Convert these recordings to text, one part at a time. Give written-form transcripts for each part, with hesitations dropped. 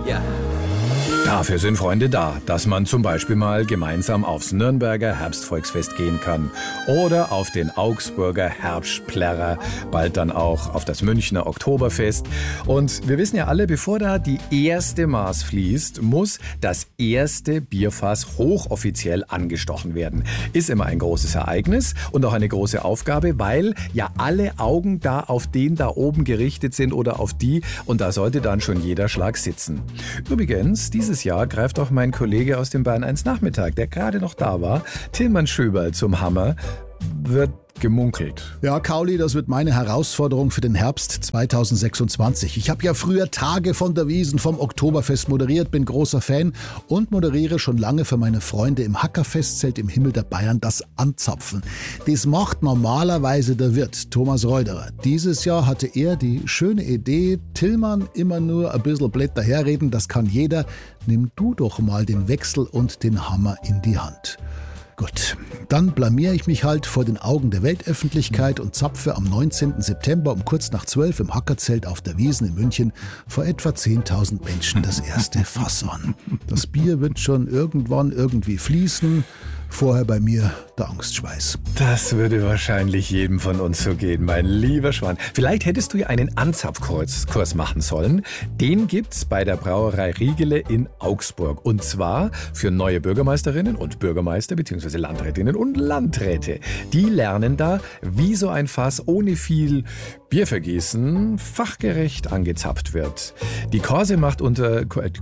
Ja. Dafür sind Freunde da, dass man zum Beispiel mal gemeinsam aufs Nürnberger Herbstvolksfest gehen kann oder auf den Augsburger Herbstplärrer, bald dann auch auf das Münchner Oktoberfest. Und wir wissen ja alle, bevor da die erste Maß fließt, muss das erste Bierfass hochoffiziell angestochen werden. Ist immer ein großes Ereignis und auch eine große Aufgabe, weil ja alle Augen da auf den da oben gerichtet sind oder auf die, und da sollte dann schon jeder Schlag sitzen. Übrigens, dieses Jahr greift auch mein Kollege aus dem Bayern 1 Nachmittag, der gerade noch da war, Tilman Schöberl, zum Hammer. Wird gemunkelt. Ja, Kauli, das wird meine Herausforderung für den Herbst 2026. Ich habe ja früher Tage von der Wiesn vom Oktoberfest moderiert, bin großer Fan und moderiere schon lange für meine Freunde im Hackerfestzelt im Himmel der Bayern das Anzapfen. Das macht normalerweise der Wirt, Thomas Reuderer. Dieses Jahr hatte er die schöne Idee, Tilman immer nur ein bisschen blöd daherreden, das kann jeder. Nimm du doch mal den Wechsel und den Hammer in die Hand. Gut, dann blamiere ich mich halt vor den Augen der Weltöffentlichkeit und zapfe am 19. September um kurz nach 12 im Hackerzelt auf der Wiesn in München vor etwa 10.000 Menschen das erste Fass an. Das Bier wird schon irgendwann irgendwie fließen. Vorher bei mir der Angstschweiß. Das würde wahrscheinlich jedem von uns so gehen, mein lieber Schwan. Vielleicht hättest du ja einen Anzapfkurs machen sollen. Den gibt's bei der Brauerei Riegele in Augsburg. Und zwar für neue Bürgermeisterinnen und Bürgermeister bzw. Landrätinnen und Landräte. Die lernen da, wie so ein Fass ohne viel Biervergießen fachgerecht angezapft wird. Die Kurse macht unter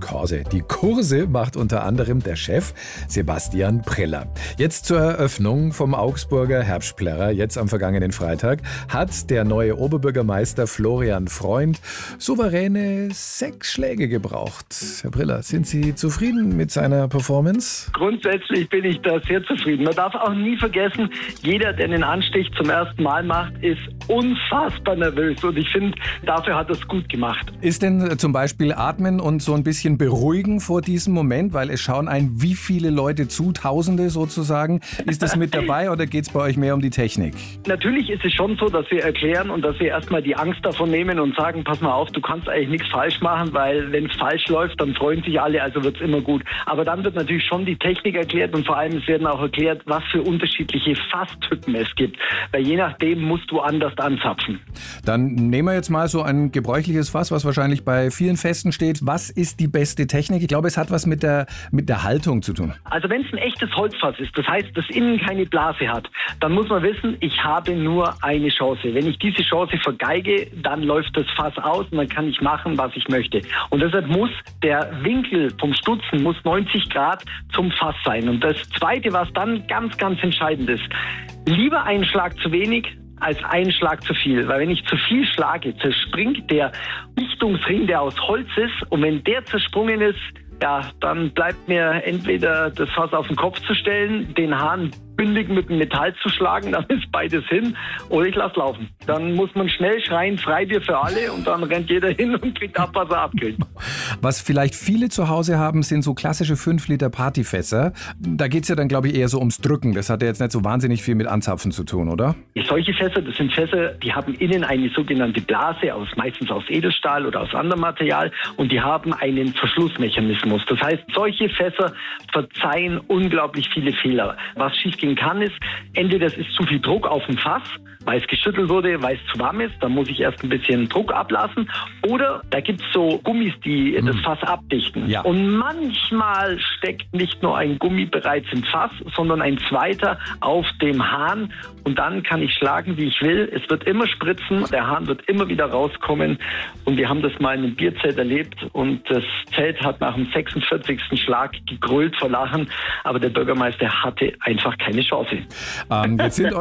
anderem der Chef Sebastian Priller. Jetzt zur Eröffnung vom Augsburger Herbstplärrer, jetzt am vergangenen Freitag, hat der neue Oberbürgermeister Florian Freund souveräne 6 Schläge gebraucht. Herr Priller, sind Sie zufrieden mit seiner Performance? Grundsätzlich bin ich da sehr zufrieden. Man darf auch nie vergessen, jeder, der den Anstich zum ersten Mal macht, ist unfassbar nervös. Und ich finde, dafür hat er es gut gemacht. Ist denn zum Beispiel Atmen und so ein bisschen beruhigen vor diesem Moment? Weil es schauen wie viele Leute zu, Tausende sozusagen. Ist das mit dabei oder geht es bei euch mehr um die Technik? Natürlich ist es schon so, dass wir erklären und dass wir erstmal die Angst davon nehmen und sagen, pass mal auf, du kannst eigentlich nichts falsch machen, weil wenn es falsch läuft, dann freuen sich alle, also wird es immer gut. Aber dann wird natürlich schon die Technik erklärt und vor allem es werden auch erklärt, was für unterschiedliche Fasstypen es gibt. Weil je nachdem musst du anders anzapfen. Dann nehmen wir jetzt mal so ein gebräuchliches Fass, was wahrscheinlich bei vielen Festen steht. Was ist die beste Technik? Ich glaube, es hat was mit der Haltung zu tun. Also wenn es ein echtes Holzfass ist, das heißt, das innen keine Blase hat, dann muss man wissen, ich habe nur eine Chance. Wenn ich diese Chance vergeige, dann läuft das Fass aus und dann kann ich machen, was ich möchte. Und deshalb muss der Winkel vom Stutzen muss 90 Grad zum Fass sein. Und das Zweite, was dann ganz, ganz entscheidend ist, lieber einen Schlag zu wenig als einen Schlag zu viel. Weil wenn ich zu viel schlage, zerspringt der Dichtungsring, der aus Holz ist. Und wenn der zersprungen ist, ja, dann bleibt mir entweder das Fass auf den Kopf zu stellen, den Hahn bündig mit dem Metall zu schlagen, dann ist beides hin, oder ich lasse laufen. Dann muss man schnell schreien, Freibier für alle, und dann rennt jeder hin und kriegt ab, was er abkriegt. Was vielleicht viele zu Hause haben, sind so klassische 5 Liter Partyfässer. Da geht es ja dann, glaube ich, eher so ums Drücken. Das hat ja jetzt nicht so wahnsinnig viel mit Anzapfen zu tun, oder? Solche Fässer, das sind Fässer, die haben innen eine sogenannte Blase, meistens aus Edelstahl oder aus anderem Material, und die haben einen Verschlussmechanismus. Das heißt, solche Fässer verzeihen unglaublich viele Fehler. Was schiefgehen kann, ist, entweder es ist zu viel Druck auf dem Fass, weil es geschüttelt wurde, weil es zu warm ist, dann muss ich erst ein bisschen Druck ablassen. Oder da gibt es so Gummis, die das Fass abdichten. Ja. Und manchmal steckt nicht nur ein Gummi bereits im Fass, sondern ein zweiter auf dem Hahn. Und dann kann ich schlagen, wie ich will. Es wird immer spritzen, der Hahn wird immer wieder rauskommen. Und wir haben das mal in einem Bierzelt erlebt. Und das Zelt hat nach dem 46. Schlag gegrölt vor Lachen. Aber der Bürgermeister hatte einfach keine Chance. Jetzt sind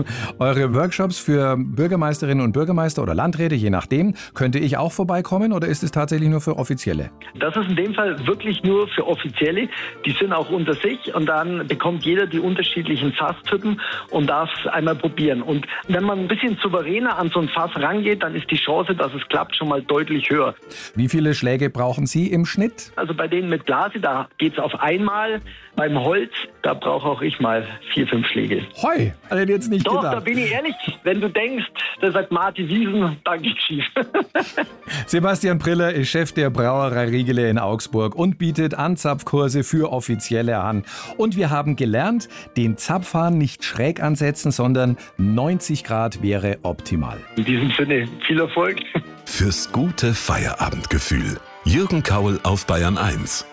eure Workshops für Bürgermeisterinnen und Bürgermeister oder Landräte, je nachdem. Könnte ich auch vorbeikommen oder ist es tatsächlich nur für Offizielle? Das ist in dem Fall wirklich nur für Offizielle. Die sind auch unter sich und dann bekommt jeder die unterschiedlichen Fasstypen und darf es einmal probieren. Und wenn man ein bisschen souveräner an so ein Fass rangeht, dann ist die Chance, dass es klappt, schon mal deutlich höher. Wie viele Schläge brauchen Sie im Schnitt? Also bei denen mit Blase, da geht es auf einmal. Beim Holz, da brauche auch ich mal 4, 5 Schläge. Hoi, hatte ich jetzt nicht Doch, gedacht. da bin ich ehrlich. Wenn du denkst, da sagt Martin Wiesn, da geht's schief. Sebastian Priller ist Chef der Brauerei Brauerei Riegele in Augsburg und bietet Anzapfkurse für Offizielle an. Und wir haben gelernt, den Zapfhahn nicht schräg ansetzen, sondern 90 Grad wäre optimal. In diesem Sinne, viel Erfolg. Fürs gute Feierabendgefühl. Jürgen Kaul auf Bayern 1.